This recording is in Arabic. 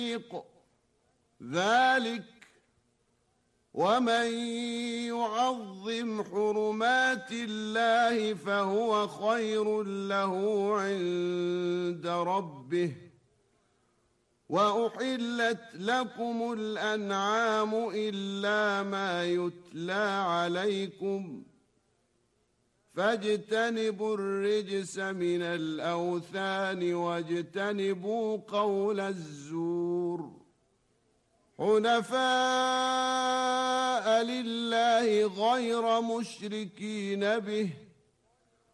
ذلك ومن يعظم حرمات الله فهو خير له عند ربه وأحلت لكم الأنعام إلا ما يتلى عليكم فاجتنبوا الرجس من الأوثان واجتنبوا قول الزور حنفاء لله غير مشركين به